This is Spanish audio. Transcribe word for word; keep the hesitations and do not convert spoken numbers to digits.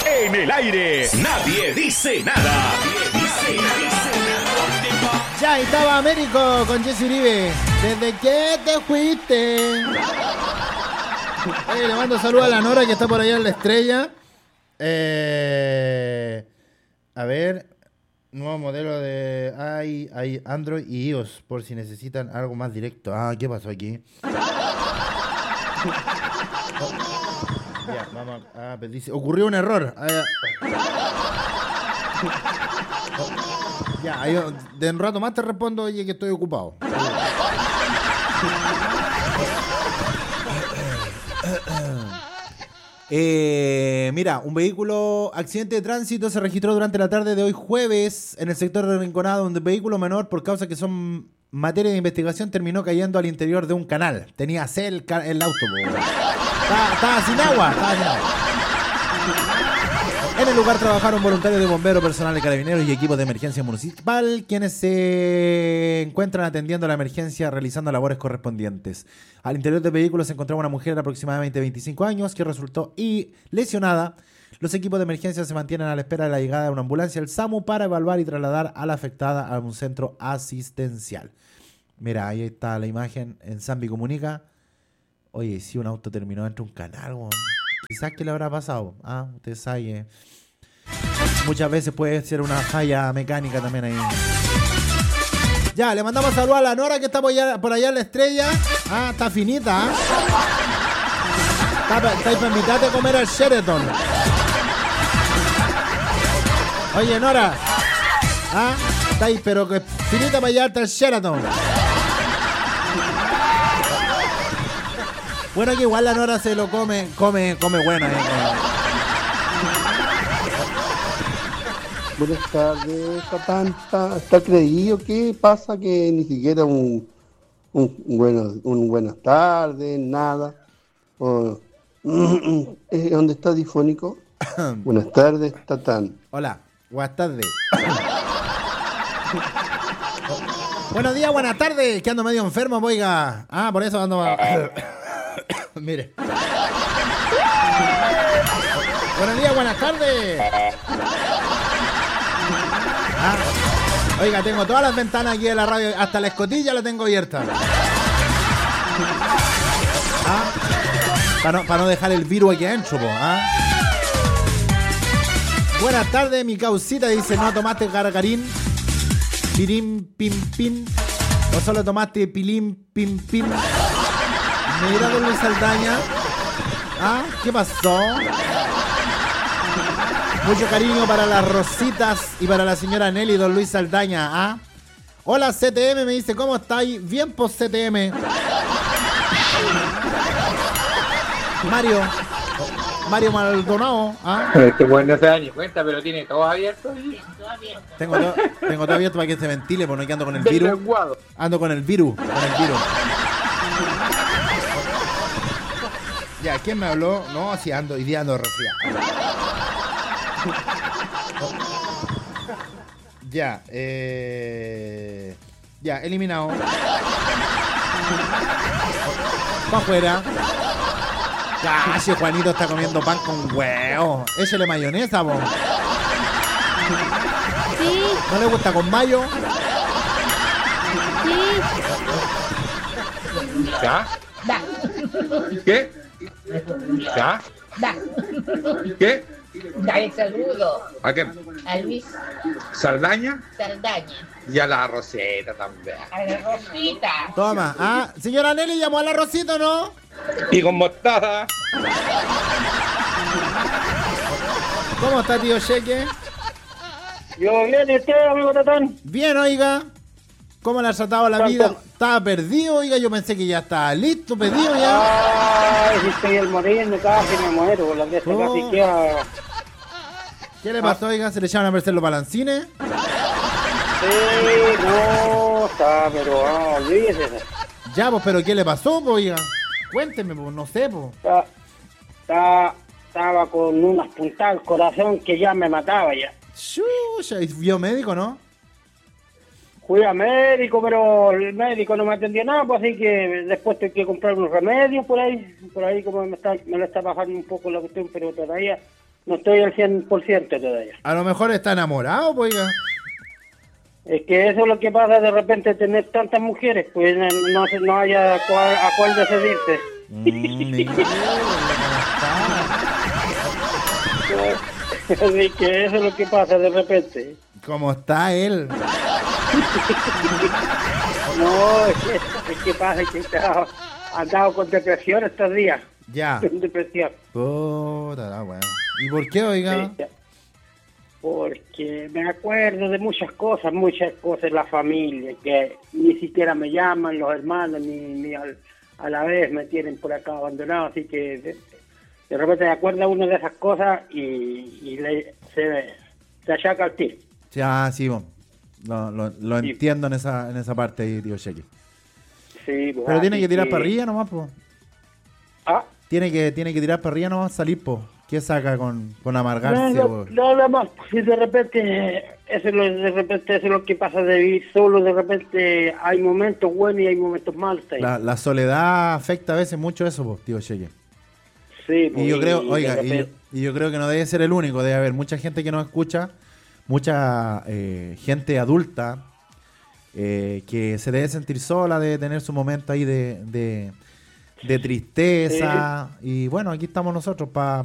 En el aire, nadie dice nada. Nadie dice nada. Ya ahí estaba Américo con Jesse Uribe. ¿Desde qué te fuiste? Oye, le mando saludos a la Nora que está por allá en la estrella. Eh, a ver, nuevo modelo de hay, hay Android y iOS por si necesitan algo más directo. Ah, ¿qué pasó aquí? Oh, ya, vamos a, ah, pues dice, ocurrió un error. Ah, ya. Oh, ya, ahí, de un rato más te respondo, oye, que estoy ocupado. Eh, mira, un vehículo accidente de tránsito se registró durante la tarde de hoy jueves en el sector de Rinconada, donde un vehículo menor, por causa que son materia de investigación, terminó cayendo al interior de un canal. Tenía sed el, ca- el auto. Estaba, estaba sin agua, estaba sin agua. En el lugar trabajaron voluntarios de bomberos, personal de carabineros y equipos de emergencia municipal, quienes se encuentran atendiendo la emergencia, realizando labores correspondientes. Al interior del vehículo se encontraba una mujer de aproximadamente veinticinco años que resultó y lesionada. Los equipos de emergencia se mantienen a la espera de la llegada de una ambulancia, el SAMU, para evaluar y trasladar a la afectada a un centro asistencial. Mira, ahí está la imagen en Zambi Comunica. Oye, si un auto terminó dentro de un canal, weón. Quizás que le habrá pasado. Ah, usted sabe. eh. Muchas veces puede ser una falla mecánica también ahí. Ya, le mandamos saludos a la Nora que está por allá, por allá en la estrella. Ah, está finita. ¿eh? Está, pa- está ahí para invitarte a comer al Sheraton. Oye, Nora. Ah, está ahí, pero que finita para allá hasta el Sheraton. Bueno, que igual la Nora se lo come, come, come bueno. eh, Buenas tardes, está tan, está, está creído. ¿Qué pasa que ni siquiera un, un, un bueno, un buenas tardes, nada? O, ¿es donde está difónico? Buenas tardes, Tatán. Hola, buenas tardes. Buenos días, buenas tardes. Que ando medio enfermo, oiga. Ah, por eso ando. Mire. Buenos días, buenas tardes. Ah, oiga, tengo todas las ventanas aquí de la radio, hasta la escotilla la tengo abierta. Ah, para no, para no dejar el virus aquí adentro, po, ¿ah? Buenas tardes, mi causita, dice, ¿no tomaste cargarín? Pirim, pim, pim. ¿O solo tomaste pilim, pim, pim? Mira, don Luis Saldaña. ¿Ah? ¿Qué pasó? Mucho cariño para las Rositas y para la señora Nelly, don Luis Saldaña. ¿Ah? Hola, C T M, me dice, ¿cómo estáis? Bien, pues, C T M. Mario. Mario Maldonado. ¿Ah? Este bueno no se da ni cuenta, pero tiene todo abierto. Tengo todo, tengo todo abierto para que se ventile, porque no que ando con el virus. Ando con el virus. Con el virus. Ya, ¿quién me habló? No, si ando, hoy día ando resfriado. Ya, eh... Ya, eliminado. Pa' afuera. Ya, si Juanito está comiendo pan con huevo. Échale mayonesa, po. Sí, ¿No le gusta con mayo? sí. ¿Ya? Da, ¿Qué? ¿Ya? da. ¿Qué? Da el saludo ¿A qué? a Luis ¿Saldaña? Saldaña, Y a la Roseta también. a la Rosita. Toma. Ah, señora Nelly, llamó al arrocito, ¿no? Y con mostaza. ¿Cómo está, tío Cheque? Yo bien, ¿y usted, amigo Tatán? Bien, oiga. ¿Cómo le ha tratado la vida? Estaba perdido, oiga. Yo pensé que ya estaba listo, perdido ya. Ay, si estoy el morir, casi me muero, por la que Oh. casi queda... ¿Qué le pasó, oiga? ¿Se le echaron a verse los balancines? Sí, no, está, pero ah, olvídese. Ya, pues, pero ¿qué le pasó, pues, oiga? Cuénteme, pues, no sé, pues. Está, está, estaba con unas puntadas al corazón que ya me mataba ya. Chucha, ¿y vio médico, no? Fui a médico, pero el médico no me atendió nada, pues así que después tuve que comprar unos remedios por ahí, por ahí como me, está, me lo está bajando un poco la cuestión, pero todavía no estoy al cien por ciento todavía. A lo mejor está enamorado, pues, oiga. Es que eso es lo que pasa de repente tener tantas mujeres, pues no, no, se- no haya a cuál, a cuál decidirse. Mm, mira, ¿cómo Así que eso es lo que pasa de repente. está? ¿Cómo está él? No, es que, es que pasa que ha andado con depresión estos días. Ya. Con depresión. Puta, la weá. ¿Y por qué, oiga? Sí, porque me acuerdo de muchas cosas, muchas cosas, la familia, que ni siquiera me llaman los hermanos, ni, ni al- a la vez me tienen por acá abandonado, así que de, de repente me acuerda uno de esas cosas y, y le, se, se achaca al tiro. Ya, sí, bo. Lo, lo, lo Sí. entiendo en esa, en esa parte ahí, tío Cheque. Sí, pues, Pero tiene así que tirar para arriba nomás, po. Ah, Tiene que, tiene que tirar para arriba nomás, salir, po. ¿Qué saca con, con amargarse, no, po? no, nada más, si de repente, eso es lo, de repente eso es lo que pasa de vivir solo, de repente hay momentos buenos y hay momentos malos. ahí. La, la soledad afecta a veces mucho eso, po, tío Cheque. Sí, pues, Y yo creo, de oiga, y yo, repente- y yo creo que no debe ser el único, debe haber mucha gente que nos escucha, mucha eh, gente adulta eh, que se debe sentir sola, de tener su momento ahí de, de, de tristeza. Y bueno, aquí estamos nosotros para